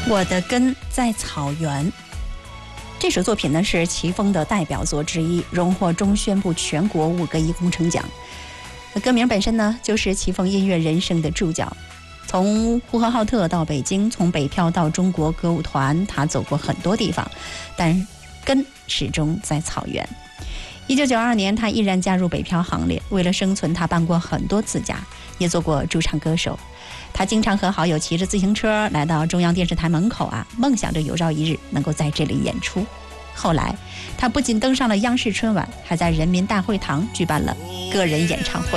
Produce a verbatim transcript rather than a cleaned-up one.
我的根在草原。这首作品呢是齐峰的代表作之一，荣获中宣部全国五个一工程奖。歌名本身呢就是齐峰音乐人生的注脚。从呼和浩特到北京，从北漂到中国歌舞团，他走过很多地方，但根始终在草原。一九九二年，他毅然加入北漂行列。为了生存，他搬过很多次家，也做过驻唱歌手。他经常和好友骑着自行车来到中央电视台门口啊，梦想着有朝一日能够在这里演出。后来，他不仅登上了央视春晚，还在人民大会堂举办了个人演唱会。